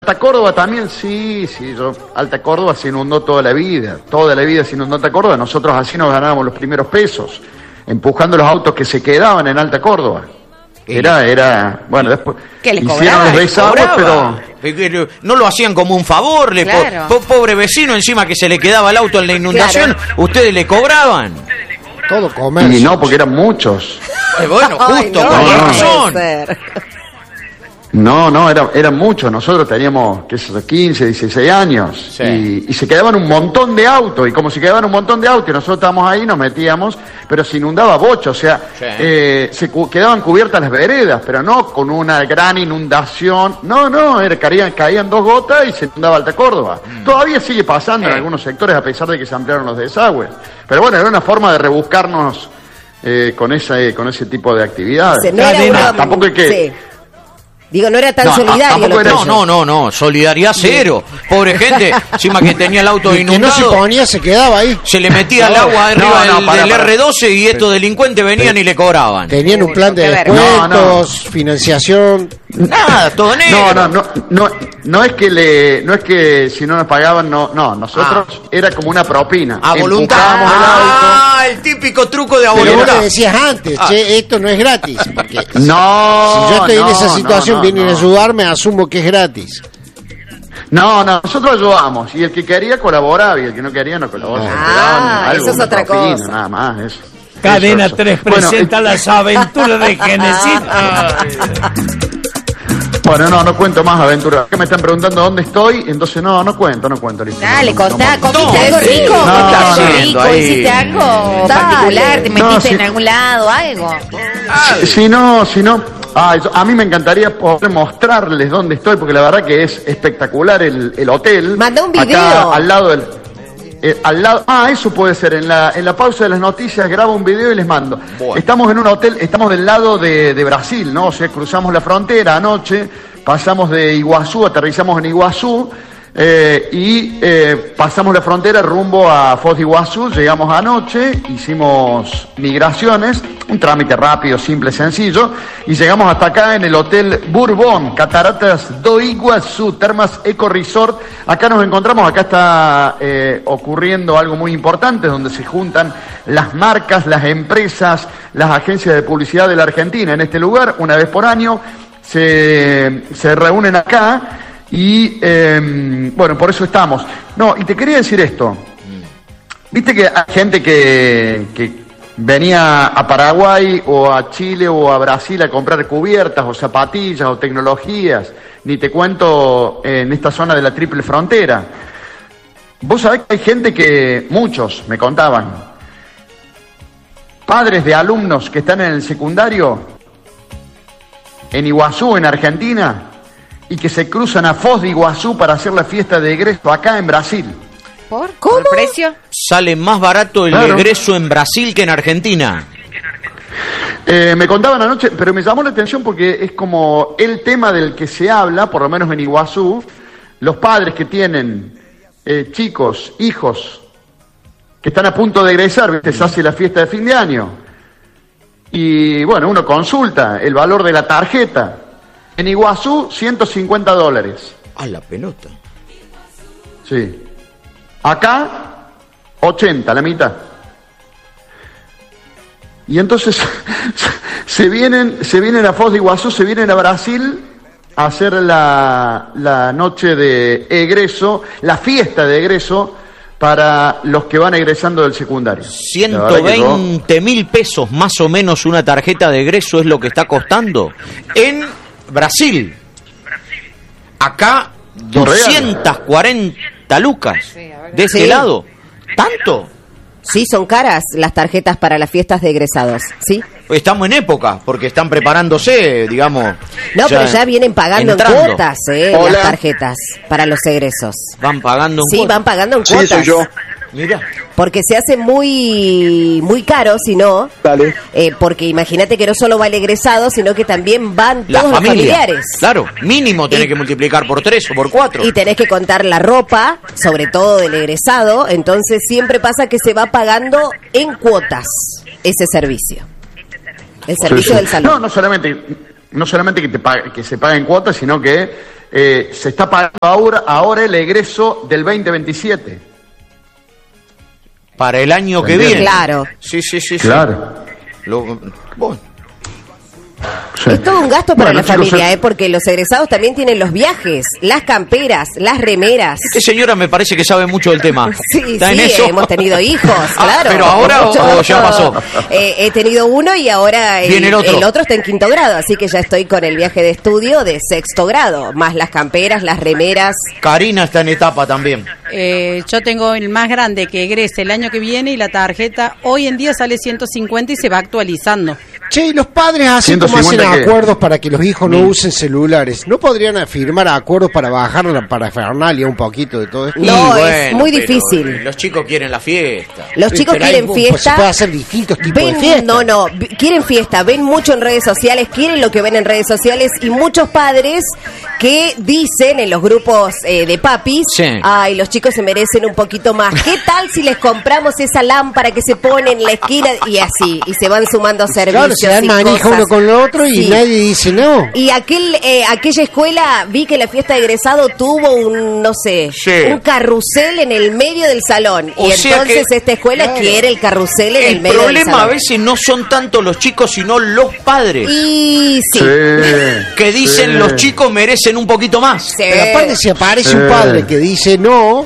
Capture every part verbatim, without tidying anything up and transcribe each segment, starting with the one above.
Alta Córdoba también, sí, sí, yo, Alta Córdoba se inundó toda la vida, toda la vida se inundó Alta Córdoba, nosotros así nos ganábamos los primeros pesos, empujando los autos que se quedaban en Alta Córdoba. Era, era, bueno, después ¿Qué le hicieron los desagües, pero... No lo hacían como un favor, le Claro. po, po, pobre vecino, encima que se le quedaba el auto en la inundación, Claro. ustedes le cobraban. Todo comercio. Y no, porque eran muchos. Eh, bueno, Ay, justo, no, con no razón. puede ser. No, no, era, eran muchos. Nosotros teníamos, qué sé yo, quince, dieciséis años. Sí. Y, y se quedaban un montón de autos. Y como se quedaban un montón de autos y nosotros estábamos ahí, nos metíamos, pero se inundaba bocho. O sea, Sí. eh, se cu- quedaban cubiertas las veredas, pero no con una gran inundación. No, no, era, caían, caían dos gotas y se inundaba Alta Córdoba. Mm. Todavía sigue pasando en Eh. algunos sectores, a pesar de que se ampliaron los desagües. Pero bueno, era una forma de rebuscarnos eh, con, esa, eh, con ese tipo de actividades. Se- no era Cadena. uno- Ah, tampoco hay que... sí. Digo, no era tan No, solidario. tampoco lo era- tuyo. No, no, no, no, solidaridad cero. Pobre gente, encima que tenía el auto El que no se inundado, ponía se quedaba ahí. se le metía el No, agua arriba no, no, del, para, del para. erre doce y estos delincuentes venían y le cobraban. Tenían un plan de Qué ver. descuentos, No, no. financiación. Nada, todo negro. No, no, no, no, no es que le, no es que si no nos pagaban, no, no, nosotros era como una propina. A voluntad. Empujábamos el auto. Ah, el típico truco de a Pero vos voluntad. le decías antes, Ah. che, esto no es gratis. Porque No, si yo estoy en no, esa no, situación, no, vienen no. a ayudarme, asumo que es gratis. No, no, nosotros ayudamos y el que quería colaboraba y el que no quería no colaboraba. Ah, Nos daban algo, eso es una otra propina, cosa. Nada más, eso. Cadena Eso, eso. tres Bueno, presenta eh, las aventuras de Genesis. Bueno, no, no cuento más aventuras. Que me están preguntando dónde estoy, entonces no, no cuento, no cuento. Listo. Dale, No, contá, no, ¿comiste No, algo rico? no, ¿Comiste algo no, rico? ahí. ¿Hiciste algo Dale. particular? ¿Te No, metiste sí. en algún lado? ¿Algo? Si, si no, si no, ah, yo- a mí me encantaría poder mostrarles dónde estoy, porque la verdad que es espectacular el, el hotel. Manda un Acá, video. al lado del... eh, al lado, ah, eso puede ser, en la, en la pausa de las noticias grabo un video y les mando. Bueno. Estamos en un hotel, estamos del lado de, de Brasil, ¿no? O sea, cruzamos la frontera anoche, pasamos de Iguazú, aterrizamos en Iguazú, eh, y eh, pasamos la frontera rumbo a Foz de Iguazú, llegamos anoche, hicimos migraciones, un trámite rápido, simple, sencillo, y llegamos hasta acá en el Hotel Bourbon, Cataratas do Iguazú, Termas Eco Resort. Acá nos encontramos, acá está eh, ocurriendo algo muy importante, donde se juntan las marcas, las empresas, las agencias de publicidad de la Argentina. En este lugar, una vez por año, se, se reúnen acá y, eh, bueno, por eso estamos. No, y te quería decir esto. Viste que hay gente que, que venía a Paraguay o a Chile o a Brasil a comprar cubiertas o zapatillas o tecnologías, ni te cuento en esta zona de la triple frontera. Vos sabés que hay gente que, muchos me contaban, padres de alumnos que están en el secundario en Iguazú, en Argentina, y que se cruzan a Foz de Iguazú para hacer la fiesta de egreso acá en Brasil. ¿Por? ¿Cómo? ¿Por el precio? Sale más barato el Claro. egreso en Brasil que en Argentina. Eh, me contaban anoche, pero me llamó la atención porque es como el tema del que se habla, por lo menos en Iguazú, los padres que tienen eh, chicos, hijos, que están a punto de egresar, ¿viste? Se hace la fiesta de fin de año. Y bueno, uno consulta el valor de la tarjeta. En Iguazú, ciento cincuenta dólares. A la pelota. Sí. Acá, ochenta, la mitad. Y entonces se vienen, se vienen a Foz de Iguazú, se vienen a Brasil a hacer la, la noche de egreso, la fiesta de egreso para los que van egresando del secundario. ciento La verdad que yo- veinte mil pesos más o menos una tarjeta de egreso es lo que está costando en Brasil. Acá doscientas cuarenta lucas de ese Sí. lado. ¿Tanto? Sí, son caras las tarjetas para las fiestas de egresados, ¿sí? Estamos en época, porque están preparándose, digamos. No, pero ya vienen pagando entrando. en cuotas, ¿eh? Hola. Las tarjetas para los egresos. Van pagando en Sí, cuotas. van pagando en Sí, cuotas. soy yo. Mira. Porque se hace muy muy caro, si no, Dale. eh, porque imagínate que no solo va el egresado, sino que también van La todos los familia. familiares. Claro, mínimo tenés Y- que multiplicar por tres o por cuatro. Y tenés que contar la ropa, sobre todo del egresado, entonces siempre pasa que se va pagando en cuotas ese servicio. El servicio Sí, sí. del salón. No, no solamente, no solamente que, te pague, que se paguen cuotas, sino que eh, se está pagando ahora, ahora el egreso del veinte veintisiete. Para el año que ¿Entiendes? viene. Claro. Sí, sí, sí. Claro. Sí. Lo, bueno. Sí. Es todo un gasto para Bueno, la chicos, familia, eh, ¿eh? Porque los egresados también tienen los viajes, las camperas, las remeras. Esta señora me parece que sabe mucho del tema. Sí, ¿Está en sí, eso? hemos tenido hijos, Ah, claro. ¿pero ahora o- o ya pasó? Eh, he tenido uno y ahora el, Viene el otro. el otro está en quinto grado, así que ya estoy con el viaje de estudio de sexto grado, más las camperas, las remeras. Karina está en etapa también. Eh, yo tengo el más grande que egrese el año que viene y la tarjeta hoy en día sale ciento cincuenta y se va actualizando. Che, y los padres hacen como hacen ciento cincuenta qué? acuerdos para que los hijos no usen celulares. ¿No podrían firmar acuerdos para bajar la parafernalia un poquito de todo esto? No, Y es muy pero difícil. Los chicos quieren la fiesta. Los Sí, chicos pero hay- quieren pues, se fiesta. puede hacer distintos tipos Ven, de fiestas. no, no, v- quieren fiesta, ven mucho en redes sociales, quieren lo que ven en redes sociales y muchos padres que dicen en los grupos eh, de papis, Sí. ay, los chicos se merecen un poquito más. ¿Qué tal si les compramos esa lámpara que se pone en la esquina y así? Y se van sumando servicios Claro, se dan y manija cosas. uno con lo otro y Sí. nadie dice no. Y aquel, eh, aquella escuela, vi que la fiesta de egresado tuvo un, no sé, Sí. un carrusel en el medio del salón. O y sea entonces que- esta escuela claro. quiere el carrusel en el, El medio del problema salón. a veces no son tanto los chicos, sino los padres. Y sí. Sí, Que dicen sí. los chicos merecen un poquito más. Sí. Pero aparte si aparece un Sí. padre que dice no,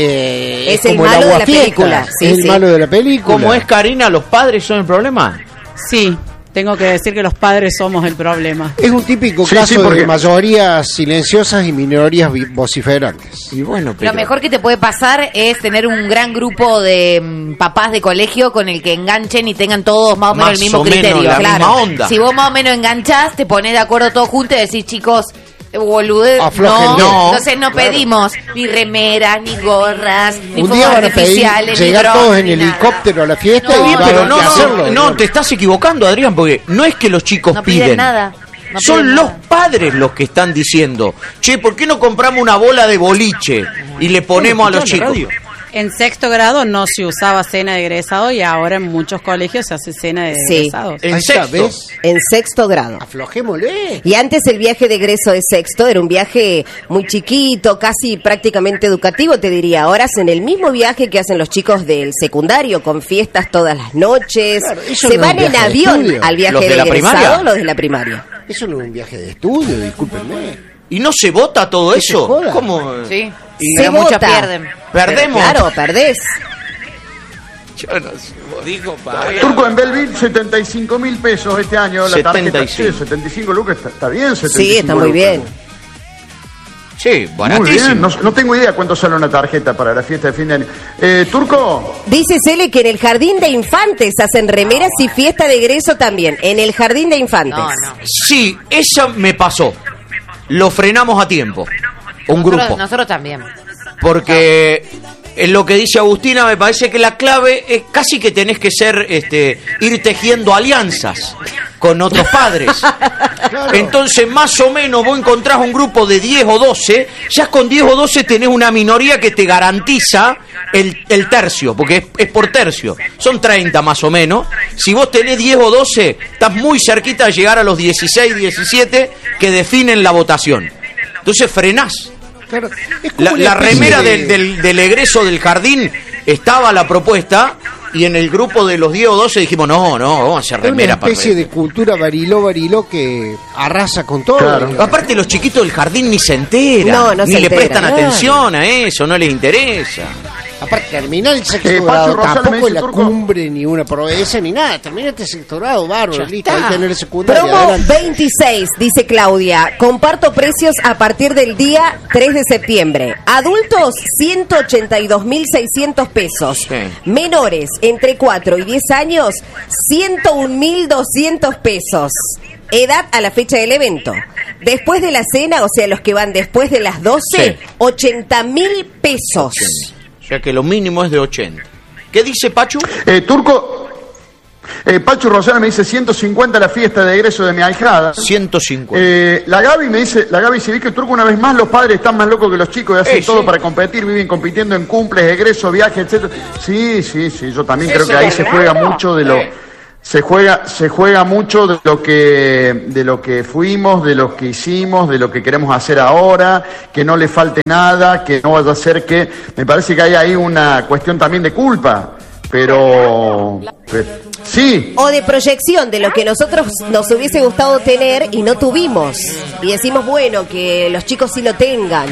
eh, Es el como malo de la aguafiestas, película. Sí, es el sí. malo de la película. Como es Karina, los padres son el problema. Sí, tengo que decir que los padres somos el problema. Es un típico Sí, caso sí, porque- de mayorías silenciosas y minorías vi- vociferantes. Y bueno, pero... Lo mejor que te puede pasar es tener un gran grupo de mm, papás de colegio con el que enganchen y tengan todos más o menos Más el mismo o menos criterio. la claro. misma onda. Si vos más o menos enganchás, te pones de acuerdo todos juntos y decís, chicos, bolude, Aflójenle. no, No, entonces no claro. pedimos ni remeras, ni gorras, ni Un fuegos día van a pedir artificiales, ni llegar drones, todos en ni nada. helicóptero a la fiesta No, y Bien, van pero a no, no, hacerlo. no, te estás equivocando, Adrián, porque no es que los chicos No piden piden. nada. No Son piden los nada. padres los que están diciendo, che, ¿por qué no compramos una bola de boliche y le ponemos a los chicos? En sexto grado no se usaba cena de egresado y ahora en muchos colegios se hace cena de Sí. egresados. En Ahí está, sexto. ¿ves? En sexto grado. Aflojémosle. Y antes el viaje de egreso de sexto era un viaje muy chiquito, casi prácticamente educativo, te diría. Ahora hacen el mismo viaje que hacen los chicos del secundario, con fiestas todas las noches. Claro, eso Se no es van un en viaje de avión estudio. al viaje ¿Los de de la egresado, primaria? los de la primaria. Eso no es un viaje de estudio, discúlpenme. ¿Y no se vota todo Que se eso? joda. ¿Cómo? Sí, Y Se pero muchos vota. pierden. Perdemos. Claro, perdés. Yo no sé, digo, Turco en Belleville, setenta y cinco mil pesos este año. La tarjeta, setenta y cinco. sí, setenta y cinco lucas, está, está bien. setenta y Sí, cinco está muy lucas. bien. Sí, Muy baratísimo. bien, no, no tengo idea cuánto sale una tarjeta para la fiesta de fin de año. Eh, Turco, Dice Cele que en el jardín de infantes hacen remeras y fiesta de egreso también. En el jardín de infantes. No, no. Sí, esa me pasó. Lo frenamos a tiempo. Un Nosotros, grupo. nosotros también. Porque en lo que dice Agustina me parece que la clave es casi que tenés que ser, este, ir tejiendo alianzas con otros padres. Entonces, más o menos, vos encontrás un grupo de diez o doce, ya con diez o doce tenés una minoría que te garantiza el, el tercio, porque es, es por tercio. Son treinta más o menos. Si vos tenés diez o doce, estás muy cerquita de llegar a los dieciséis, diecisiete que definen la votación. Entonces frenás. Claro, es como La, una la especie remera de- del, del, del egreso del jardín estaba la propuesta y en el grupo de los diez o doce dijimos, no, no, vamos a hacer es una remera para especie de cultura bariló bariló que arrasa con todo. Claro. Aparte los chiquitos del jardín ni se enteran, No, no ni se le enteran. prestan Claro. atención a eso, no les interesa. Aparte, terminar el sexto Eh, Pacho grado Rosales me tampoco dice, es la Turco. cumbre ni una proeza ni nada. Terminaste el sexto grado, bárbaro, Ya listo, está. ahí tenés el secundario. Promo adelante. veintiséis, dice Claudia. Comparto precios a partir del día tres de septiembre. Adultos, ciento ochenta y dos mil seiscientos pesos. Sí. Menores, entre cuatro y diez años, ciento un mil doscientos pesos. Edad a la fecha del evento. Después de la cena, o sea, los que van después de las doce, Sí. ochenta mil pesos. O sea que lo mínimo es de ochenta. ¿Qué dice Pachu? eh, Turco, eh, Pacho Rosales me dice ciento cincuenta la fiesta de egreso de mi ahijada. ciento cincuenta. Eh, la Gaby me dice, la Gaby, si vi que Turco una vez más los padres están más locos que los chicos y hacen Eh, todo sí. para competir, viven compitiendo en cumples, egresos, viajes, etcétera. Sí, sí, sí, yo también creo Eso que ahí es se verdad. juega mucho de lo, Eh. Se juega, se juega mucho de lo que, de lo que fuimos, de lo que hicimos, de lo que queremos hacer ahora, que no le falte nada, que no vaya a ser que, me parece que hay ahí una cuestión también de culpa, pero, pero sí. O de proyección de lo que nosotros nos hubiese gustado tener y no tuvimos. Y decimos, bueno, que los chicos sí lo tengan.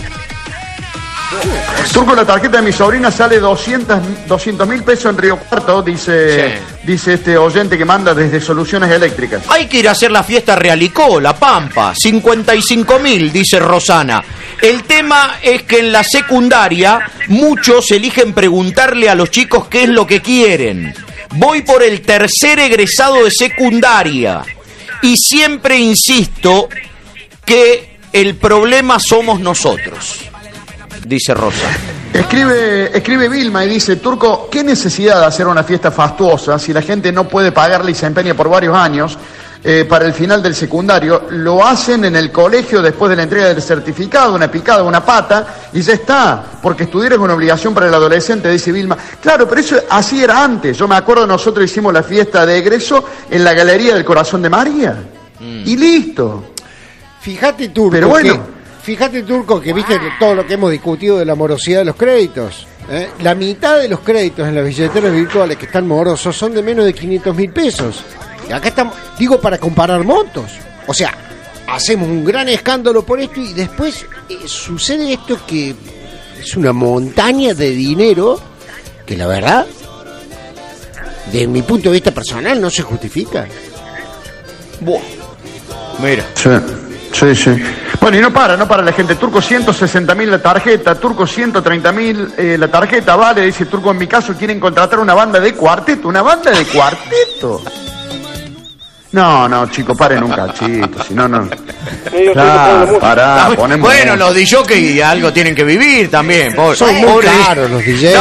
Turco, la tarjeta de mi sobrina sale doscientos mil pesos en Río Cuarto, dice, sí. dice este oyente que manda desde Soluciones Eléctricas. Hay que ir a hacer la fiesta Realicó, La Pampa, cincuenta y cinco mil, dice Rosana. El tema es que en la secundaria muchos eligen preguntarle a los chicos qué es lo que quieren. Voy por el tercer egresado de secundaria y siempre insisto que el problema somos nosotros. Dice Rosa. Escribe, escribe Vilma y dice, Turco, ¿qué necesidad de hacer una fiesta fastuosa si la gente no puede pagarle y se empeña por varios años eh, para el final del secundario? Lo hacen en el colegio después de la entrega del certificado, una picada, una pata, y ya está, porque estudiar es una obligación para el adolescente, dice Vilma. Claro, pero eso así era antes. Yo me acuerdo, nosotros hicimos la fiesta de egreso en la Galería del Corazón de María, mm. y listo. Fíjate tú, pero bueno... Fíjate, Turco, que viste que todo lo que hemos discutido de la morosidad de los créditos. ¿eh? La mitad de los créditos en las billeteras virtuales que están morosos son de menos de quinientos mil pesos. Y acá estamos, digo, para comparar montos. O sea, hacemos un gran escándalo por esto y después eh, sucede esto que es una montaña de dinero que la verdad, desde mi punto de vista personal, no se justifica. Buah. Mira. Sí. Sí, sí. Bueno, y no para, no para la gente. Turco, ciento sesenta mil la tarjeta. Turco, ciento treinta mil eh, la tarjeta. Vale, dice Turco, en mi caso quieren contratar una banda de cuarteto. ¿Una banda de cuarteto? No, no, chicos, paren un cachito. Si no, no. Claro, pará, ponemos... Bueno, los D Js algo tienen que vivir también. Pobre, Son muy pobre. caros los D Js.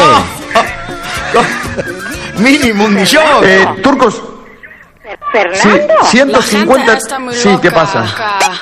No. Mínimo un D J. Eh, Turcos... Fernando. Sí, ciento cincuenta... Sí, ¿qué pasa?